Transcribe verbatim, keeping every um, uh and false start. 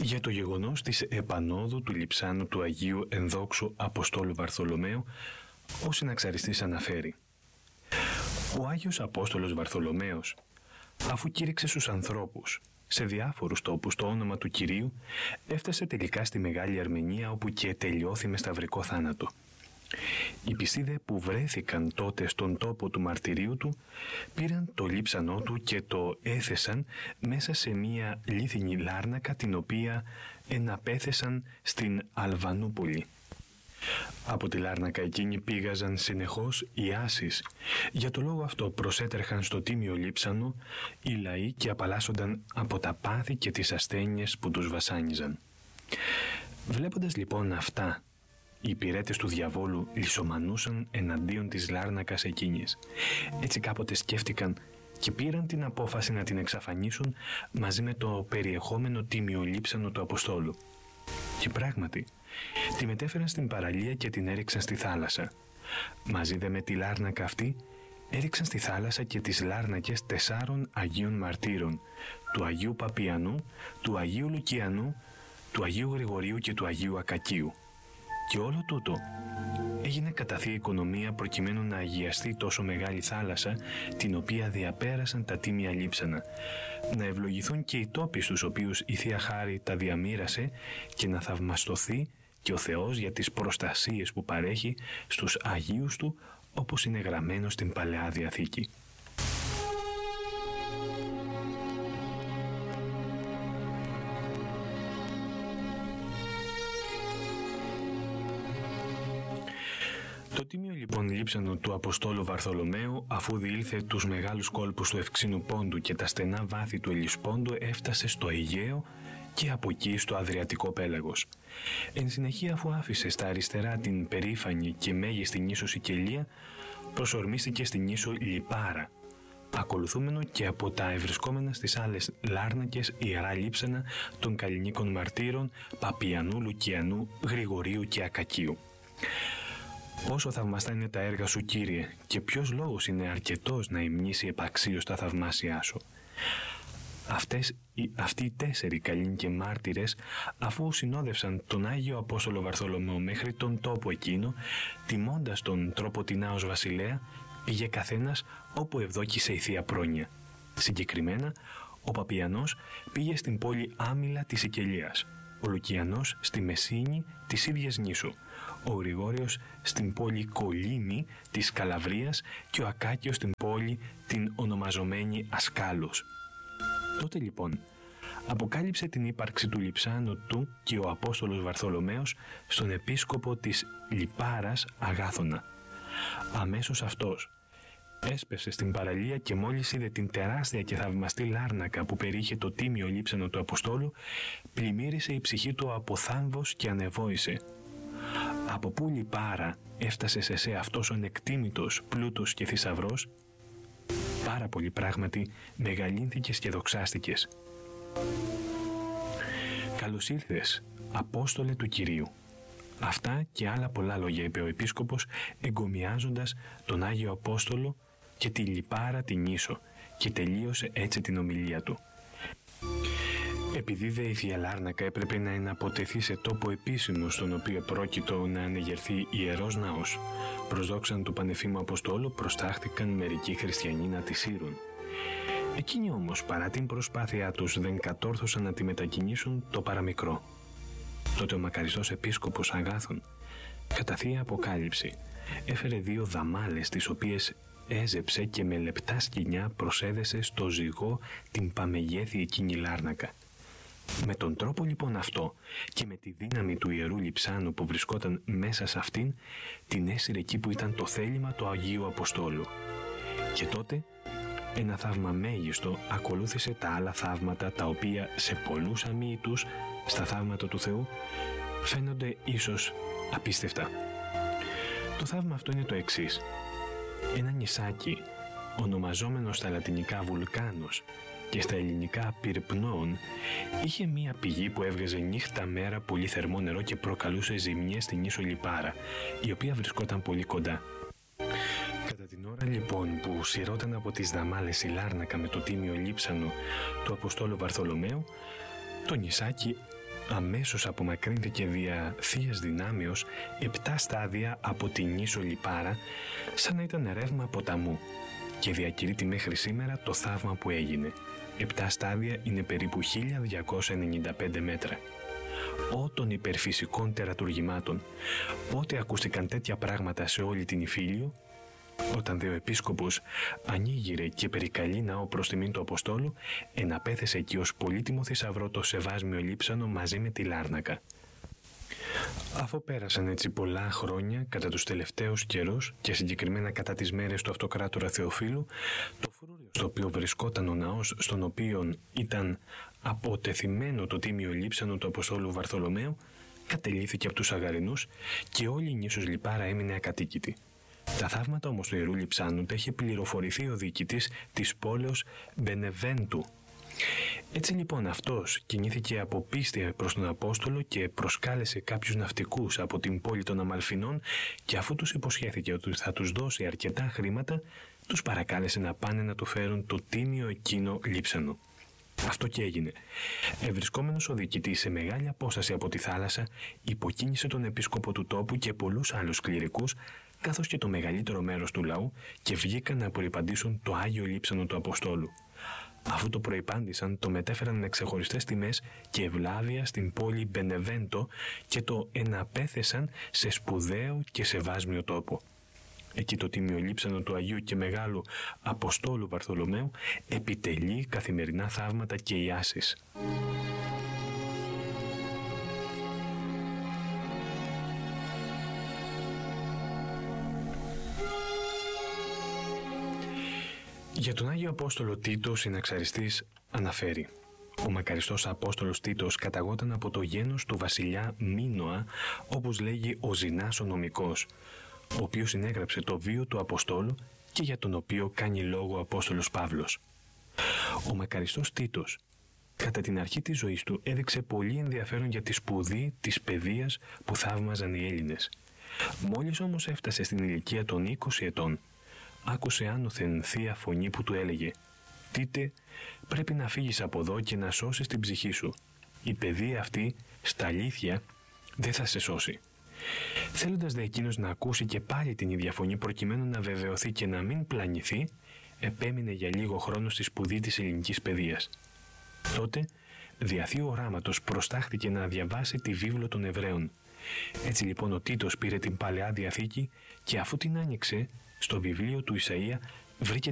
για το γεγονός της επανόδου του λειψάνου του Αγίου Ενδόξου Αποστόλου Βαρθολομαίου, ο συναξαριστής αναφέρει: Ο Άγιος Απόστολος Βαρθολομαίος, αφού κήρυξε στους ανθρώπους σε διάφορους τόπους το όνομα του Κυρίου, έφτασε τελικά στη Μεγάλη Αρμενία, όπου και τελειώθη με σταυρικό θάνατο. Οι πιστοί δε που βρέθηκαν τότε στον τόπο του μαρτυρίου του πήραν το λείψανό του και το έθεσαν μέσα σε μία λίθινη λάρνακα, την οποία εναπέθεσαν στην Αλβανούπολη. Από τη λάρνακα εκείνη πήγαζαν συνεχώς οι άσεις. Για το λόγο αυτό προσέτρεχαν στο τίμιο λείψανο οι λαοί και απαλλάσσονταν από τα πάθη και τις ασθένειες που τους βασάνιζαν. Βλέποντας λοιπόν αυτά, οι υπηρέτες του διαβόλου λυσομανούσαν εναντίον της λάρνακας εκείνης. Έτσι κάποτε σκέφτηκαν και πήραν την απόφαση να την εξαφανίσουν μαζί με το περιεχόμενο τίμιο λείψανο του Αποστόλου. Και πράγματι, τη μετέφεραν στην παραλία και την έριξαν στη θάλασσα. Μαζί δε με τη λάρνακα αυτή, έριξαν στη θάλασσα και τις λάρνακες τεσσάρων Αγίων Μαρτύρων, του Αγίου Παπιανού, του Αγίου Λουκιανού, του Αγίου Γρηγορίου και του Αγίου Ακακίου. Και όλο τούτο έγινε κατά θεία οικονομία, προκειμένου να αγιαστεί τόσο μεγάλη θάλασσα, την οποία διαπέρασαν τα τίμια λείψανα, να ευλογηθούν και οι τόποι στους οποίους η Θεία Χάρη τα διαμοίρασε και να θαυμαστοθεί και ο Θεός για τις προστασίες που παρέχει στους Αγίους Του, όπως είναι γραμμένο στην Παλαιά Διαθήκη. Το τίμιο λοιπόν λείψανο του Αποστόλου Βαρθολομαίου, αφού διήλθε τους μεγάλους κόλπους του Ευξήνου Πόντου και τα στενά βάθη του Ελισπόντου, έφτασε στο Αιγαίο και από εκεί στο Αδριατικό πέλαγος. Εν συνεχεία, αφού άφησε στα αριστερά την περήφανη και μέγιστη νήσο Σικελία, προσορμίστηκε στην νήσο Λιπάρα, ακολουθούμενο και από τα ευρισκόμενα στις άλλες λάρνακες ιερά λείψανα των καλλινίκων μαρτύρων Παπιανού, Λουκιανού, Γρηγορίου και Ακακίου. Όσο θαυμαστά είναι τα έργα σου, Κύριε, και ποιος λόγος είναι αρκετός να υμνήσει επαξίως τα θαυμάσια σου. Αυτές, αυτοί οι τέσσερι καλοί και μάρτυρες, αφού συνόδευσαν τον Άγιο Απόστολο Βαρθολομαίο μέχρι τον τόπο εκείνο, τιμώντας τον τρόπο τεινά ως βασιλέα, πήγε καθένας όπου ευδόκησε η Θεία Πρόνοια. Συγκεκριμένα, ο Παπιανός πήγε στην πόλη Άμυλα της Σικελίας, ο Λουκιανός στη Μεσίνη της ίδιας νήσου, ο Γρηγόριος στην πόλη Κολίνη της Καλαβρίας και ο Ακάκιος στην πόλη την ονομαζομένη Ασκάλος. Τότε λοιπόν αποκάλυψε την ύπαρξη του λειψάνου του και ο Απόστολος Βαρθολομαίος στον επίσκοπο της Λιπάρας Αγάθωνα. Αμέσως αυτός έσπευσε στην παραλία και μόλις είδε την τεράστια και θαυμαστή λάρνακα που περιείχε το τίμιο λείψανο του Αποστόλου, πλημμύρισε η ψυχή του από θάμβος και ανεβόησε. Από πού Λιπάρα έφτασε σε σε αυτός ο ανεκτήμητος πλούτος και θησαυρός? Πάρα πολύ πράγματι μεγαλύνθηκες και δοξάστηκες. Καλώς ήρθες, Απόστολε του Κυρίου. Αυτά και άλλα πολλά λόγια είπε ο επίσκοπος, εγκομιάζοντας τον Άγιο Απόστολο και τη Λιπάρα την νήσο, και τελείωσε έτσι την ομιλία του. Επειδή δε η Θεία Λάρνακα έπρεπε να εναποτεθεί σε τόπο επίσημο, στον οποίο πρόκειτο να ανεγερθεί ιερός ναός, προς δόξαν του Πανεφήμου Αποστόλου προστάχθηκαν μερικοί χριστιανοί να τη σύρουν. Εκείνοι όμως, παρά την προσπάθειά τους, δεν κατόρθωσαν να τη μετακινήσουν το παραμικρό. Τότε ο μακαριστός επίσκοπος Αγάθων, κατά θεία αποκάλυψη, έφερε δύο δαμάλες, τις οποίες έζεψε και με λεπτά σκοινιά προσέδεσε στο ζυγό την παμεγέθη εκείνη λάρνακα. Με τον τρόπο λοιπόν αυτό και με τη δύναμη του ιερού λειψάνου που βρισκόταν μέσα σε αυτήν, την έσυρε εκεί που ήταν το θέλημα του Αγίου Αποστόλου. Και τότε ένα θαύμα μέγιστο ακολούθησε τα άλλα θαύματα, τα οποία σε πολλούς αμοιητούς στα θαύματα του Θεού φαίνονται ίσως απίστευτα. Το θαύμα αυτό είναι το εξής. Ένα νησάκι, ονομαζόμενο στα λατινικά Βουλκάνος και στα ελληνικά Πυρπνών, είχε μία πηγή που έβγαζε νύχτα μέρα πολύ θερμό νερό και προκαλούσε ζημιές στην ίσο Λιπάρα, η οποία βρισκόταν πολύ κοντά. Κατά την ώρα λοιπόν που σειρώταν από τις δαμάλες η λάρνακα με το τίμιο λείψανο του Αποστόλου Βαρθολομαίου, το νησάκι αμέσως απομακρύνθηκε δια θείας δυνάμεως επτά στάδια από την ίσο Λιπάρα, σαν να ήταν ρεύμα ποταμού, και διακηρύττει μέχρι σήμερα το θαύμα που έγινε. Επτά στάδια είναι περίπου χίλια διακόσια ενενήντα πέντε μέτρα. Ω των υπερφυσικών τερατουργημάτων, πότε ακούστηκαν τέτοια πράγματα σε όλη την Ιφίλιο? Όταν δε ο επίσκοπος ανοίγειρε και περικαλεί ναό προς τιμήν του Αποστόλου, εναπέθεσε εκεί ως πολύτιμο θησαυρό το σεβάσμιο λείψανο μαζί με τη Λάρνακα. Αφού πέρασαν έτσι πολλά χρόνια, κατά τους τελευταίους καιρούς και συγκεκριμένα κατά τις μέρες του αυτοκράτορα Θεοφύλου, το φρούριο στο οποίο βρισκόταν ο ναός, στον οποίο ήταν αποτεθειμένο το τίμιο λείψανο του Αποστόλου Βαρθολομαίου, κατελήθηκε από τους Αγαρινούς και όλη η νήσος Λιπάρα έμεινε ακατοίκητη. Τα θαύματα όμως του Ιερού Λειψάνου τα είχε πληροφορηθεί ο διοικητής της πόλεως Μπενεβέντου. Έτσι λοιπόν αυτός κινήθηκε από πίστη προς τον Απόστολο και προσκάλεσε κάποιους ναυτικούς από την πόλη των Αμαλφινών, και αφού τους υποσχέθηκε ότι θα τους δώσει αρκετά χρήματα, τους παρακάλεσε να πάνε να του φέρουν το τίμιο εκείνο λείψανο. Αυτό και έγινε. Ευρισκόμενος ο διοικητής σε μεγάλη απόσταση από τη θάλασσα, υποκίνησε τον επίσκοπο του τόπου και πολλούς άλλους κληρικούς, καθώς και το μεγαλύτερο μέρος του λαού, και βγήκαν να προϋπαντήσουν το Άγιο Λείψανο του Αποστόλου. Αφού το προϋπάντησαν, το μετέφεραν με ξεχωριστές τιμές και ευλάβεια στην πόλη Μπενεβέντο και το εναπέθεσαν σε σπουδαίο και σεβάσμιο τόπο. Εκεί το τίμιο λείψανο του Αγίου και Μεγάλου Αποστόλου Βαρθολομαίου επιτελεί καθημερινά θαύματα και ιάσεις. Για τον Άγιο Απόστολο Τίτο, συναξαριστής, αναφέρει: ο μακαριστός Απόστολος Τίτος καταγόταν από το γένος του βασιλιά Μίνωα, όπως λέγει ο Ζηνάς ο νομικός, ο οποίος συνέγραψε το βίο του Αποστόλου και για τον οποίο κάνει λόγο ο Απόστολος Παύλος. Ο μακαριστός Τίτος, κατά την αρχή της ζωής του, έδειξε πολύ ενδιαφέρον για τη σπουδή της παιδείας που θαύμαζαν οι Έλληνες. Μόλις όμως έφτασε στην ηλικία των είκοσι ετών, άκουσε άνωθεν θεία φωνή που του έλεγε: «Τίτε, πρέπει να φύγεις από εδώ και να σώσεις την ψυχή σου. Η παιδεία αυτή, στα αλήθεια, δεν θα σε σώσει». Θέλοντας δε εκείνος να ακούσει και πάλι την ίδια φωνή, προκειμένου να βεβαιωθεί και να μην πλανηθεί, επέμεινε για λίγο χρόνο στη σπουδή της ελληνικής παιδείας. Τότε, δια θείου οράματος, προστάχθηκε να διαβάσει τη βίβλο των Εβραίων. Έτσι λοιπόν ο Τίτος πήρε την Παλαιά Διαθήκη και αφού την άνοιξε, στο βιβλίο του Ισαΐα βρήκε